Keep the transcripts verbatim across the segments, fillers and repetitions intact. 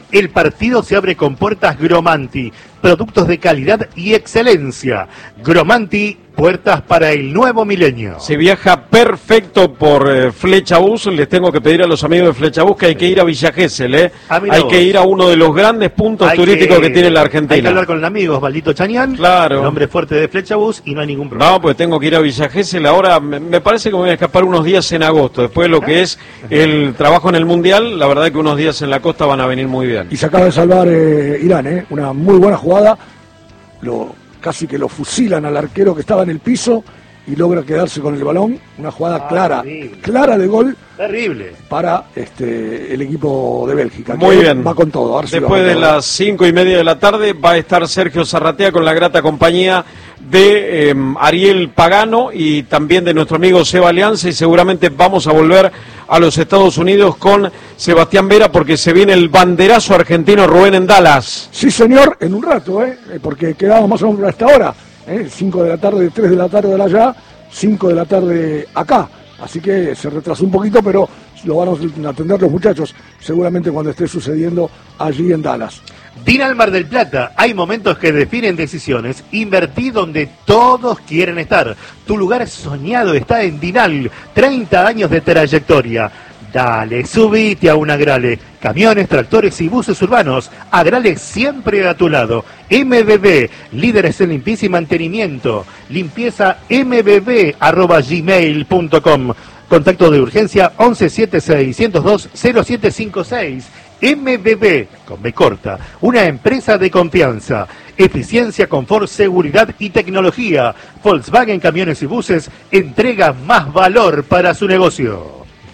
El partido se abre con puertas Gromanti, productos de calidad y excelencia. Gromanti, puertas para el nuevo milenio. Se viaja perfecto por eh, Flechabús. Les tengo que pedir a los amigos de Flechabús que hay que ir a Villa Gesell, ¿eh? Ah, hay vos. que ir a uno de los grandes puntos hay turísticos que, que tiene la Argentina. Hay que hablar con el amigo Osvaldito Chañán, claro. el hombre fuerte de Flechabús, y no hay ningún problema. No, pues tengo que ir a Villa Gesell. Ahora me, me parece que me voy a escapar unos días en agosto. Después de lo que es el trabajo en el Mundial, la verdad que unos días en la costa van a venir muy bien. Y se acaba de salvar eh, Irán, ¿eh? Una muy buena jugada. Lo... casi que lo fusilan al arquero que estaba en el piso y logra quedarse con el balón. Una jugada ah, clara, terrible. clara de gol. Terrible. Para este el equipo de Bélgica. Muy bien. Va con todo. Después de las cinco y media de la tarde va a estar Sergio Zarratea con la grata compañía de eh, Ariel Pagano y también de nuestro amigo Seba Alianza, y seguramente vamos a volver a los Estados Unidos con Sebastián Vera porque se viene el banderazo argentino Rubén en Dallas. Sí, señor, en un rato, ¿eh? porque quedamos más o menos a esta hora, ¿eh? cinco de la tarde, tres de la tarde de allá, cinco de la tarde acá. Así que se retrasó un poquito, pero lo van a atender los muchachos, seguramente cuando esté sucediendo allí en Dallas. Dinal Mar del Plata, hay momentos que definen decisiones. Invertí donde todos quieren estar. Tu lugar soñado está en Dinal, treinta años de trayectoria. Dale, subite a un Agrale. Camiones, tractores y buses urbanos. Agrale siempre a tu lado. M B B, líderes en limpieza y mantenimiento. Limpieza m b b arroba gmail punto com. Contacto de urgencia once setenta y seis, ciento dos, cero siete cincuenta y seis. M B B, con B corta, una empresa de confianza. Eficiencia, confort, seguridad y tecnología. Volkswagen Camiones y Buses entrega más valor para su negocio.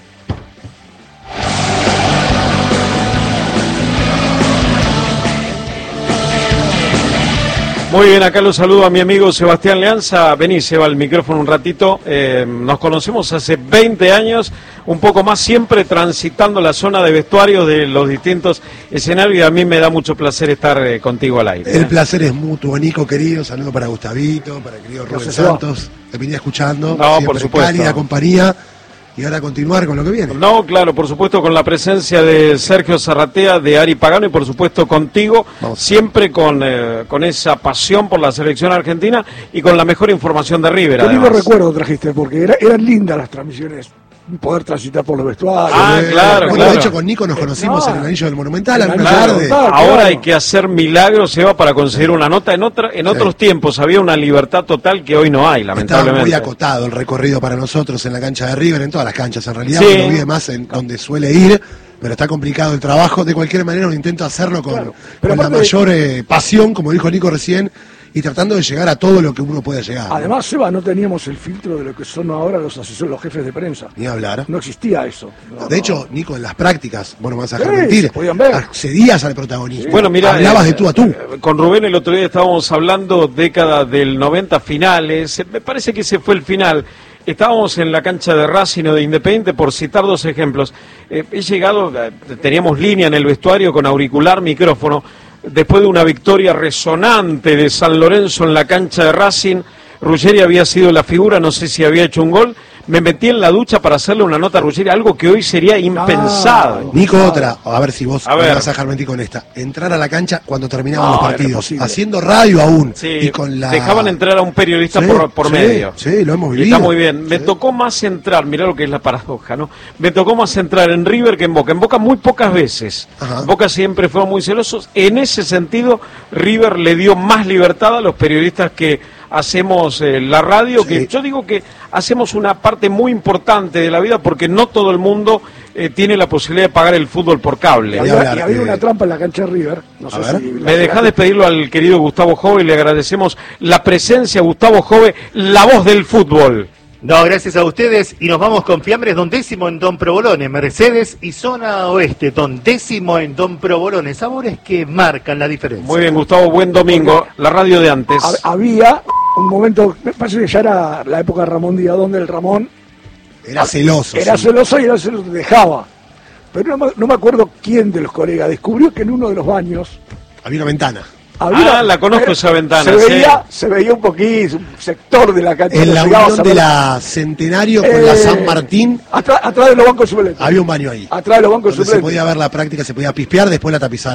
Muy bien, acá lo saludo a mi amigo Sebastián Leanza. Vení, Seba, al micrófono un ratito. Eh, nos conocemos hace veinte años, un poco más, siempre transitando la zona de vestuarios de los distintos escenarios, y a mí me da mucho placer estar eh, contigo al aire. El ¿eh? placer es mutuo, Nico, querido. Saludo para Gustavito, para el querido Rubén Santos. Te venía escuchando. No, por supuesto. Cálida compañía. Y ahora continuar con lo que viene. No, claro, por supuesto, con la presencia de Sergio Zarratea, de Ari Pagano y por supuesto contigo, Vamos. siempre con, eh, con esa pasión por la selección argentina y con la mejor información de River. Qué lindo recuerdo trajiste, porque era, eran lindas las transmisiones. Poder transitar por los vestuarios. Ah, eh, claro, bueno, claro. De hecho, con Nico nos conocimos no. en el anillo del Monumental, claro, alguna tarde. Claro. Ahora claro. hay que hacer milagros, Seba, para conseguir una nota. En otra, en otros sí. tiempos había una libertad total que hoy no hay, lamentablemente. Estaba muy acotado el recorrido para nosotros en la cancha de River, en todas las canchas en realidad, sí. uno vive más en donde suele ir, pero está complicado el trabajo. De cualquier manera, uno intenta hacerlo con, claro. con la mayor eh, pasión, como dijo Nico recién, y tratando de llegar a todo lo que uno puede llegar. Además, Seba, no teníamos el filtro de lo que son ahora los asesores, los jefes de prensa. Ni hablar. No existía eso. No, de hecho, Nico, en las prácticas, bueno, me vas a dejar sí, mentir, podían ver. accedías al protagonismo. Sí. Bueno, mira, hablabas eh, de tú a tú. Eh, con Rubén el otro día estábamos hablando década del noventa, finales, me parece que ese fue el final. Estábamos en la cancha de Racing o de Independiente, por citar dos ejemplos. Eh, he llegado, eh, teníamos línea en el vestuario con auricular, micrófono. Después de una victoria resonante de San Lorenzo en la cancha de Racing, Ruggeri había sido la figura, no sé si había hecho un gol. Me metí en la ducha para hacerle una nota a Ruggeri, algo que hoy sería impensado. Ah, Nico, otra, a ver si vos a me ver. vas a dejar mentir con esta. Entrar a la cancha cuando terminaban No, los partidos, haciendo radio aún. Sí, y con la... dejaban entrar a un periodista sí, por, por sí, medio. Sí, lo hemos Y vivido. está muy bien. Sí. Me tocó más entrar, mirá lo que es la paradoja, ¿no? Me tocó más entrar en River que en Boca. En Boca muy pocas veces. Ajá. Boca siempre fueron muy celosos. En ese sentido, River le dio más libertad a los periodistas que hacemos eh, la radio, sí. que yo digo que hacemos una parte muy importante de la vida porque no todo el mundo eh, tiene la posibilidad de pagar el fútbol por cable. Y había, y había una trampa en la cancha de River. No sé si Me dejás despedirlo al querido Gustavo Jove y le agradecemos la presencia, Gustavo Jove, la voz del fútbol. No, gracias a ustedes, y nos vamos con Fiambres Don Décimo en Don Provolone, Mercedes y Zona Oeste, Don Décimo en Don Provolone, sabores que marcan la diferencia. Muy bien, Gustavo, buen domingo, la radio de antes. Había un momento, me parece que ya era la época de Ramón Díaz, donde el Ramón era celoso. Era sí. celoso y era celoso, dejaba. Pero no, no me acuerdo quién de los colegas descubrió que en uno de los baños había una ventana. Había, ah, la conozco esa ventana. Se veía, sí. se veía un poquito, un sector de la cancha. En la unión de la Centenario con eh, la San Martín. Atrás, atrás de los bancos suplentes. Había un baño ahí. Atrás de los bancos suplentes. Se podía ver la práctica, se podía pispear, después la tapizaron.